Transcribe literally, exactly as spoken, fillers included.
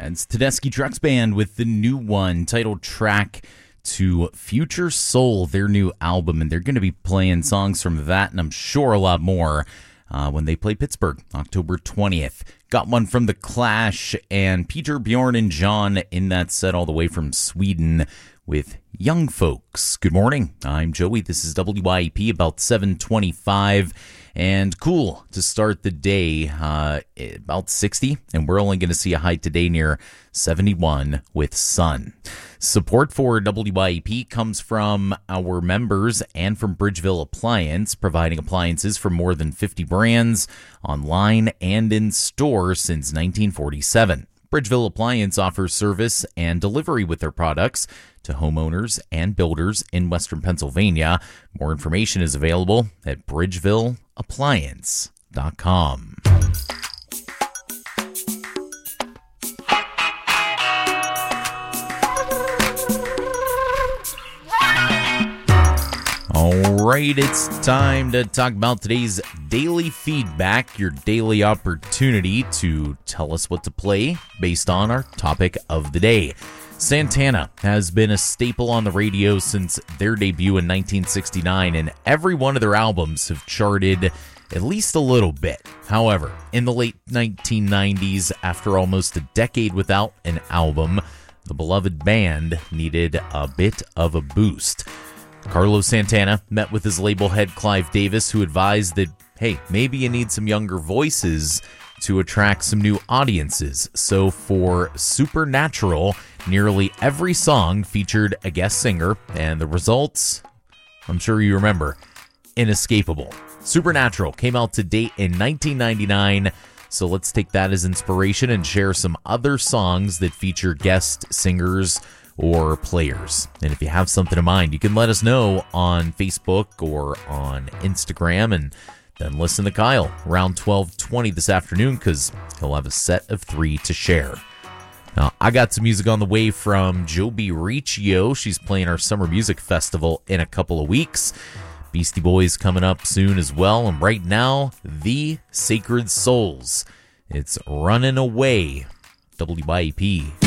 It's Tedeschi Trucks Band with the new one, titled track to Future Soul, their new album, and they're going to be playing songs from that, and I'm sure a lot more uh, when they play Pittsburgh, October twentieth. Got one from The Clash, and Peter, Bjorn, and John in that set all the way from Sweden with Young Folks. Good morning, I'm Joey. This is W I E P, about seven twenty-five. And cool to start the day, uh, about sixty, and we're only going to see a high today near seventy-one with sun. Support for W I E P comes from our members and from Bridgeville Appliance, providing appliances from more than fifty brands, online and in store since nineteen forty-seven. Bridgeville Appliance offers service and delivery with their products to homeowners and builders in Western Pennsylvania. More information is available at bridgeville appliance dot com. All right, it's time to talk about today's daily feedback, your daily opportunity to tell us what to play based on our topic of the day. Santana has been a staple on the radio since their debut in nineteen sixty-nine, and every one of their albums have charted at least a little bit. However, in the late nineteen nineties, after almost a decade without an album, the beloved band needed a bit of a boost. Carlos Santana met with his label head Clive Davis, who advised that, hey, maybe you need some younger voices to attract some new audiences. So for Supernatural, nearly every song featured a guest singer, and the results, I'm sure you remember, inescapable. Supernatural came out to date in nineteen ninety-nine, so let's take that as inspiration and share some other songs that feature guest singers or players. And if you have something in mind, you can let us know on Facebook or on Instagram, and then listen to Kyle around twelve twenty this afternoon, because he'll have a set of three to share. Now, I got some music on the way from Joby Riccio. She's playing our Summer Music Festival in a couple of weeks. Beastie Boys coming up soon as well. And right now, The Sacred Souls. It's Running Away. W I E P.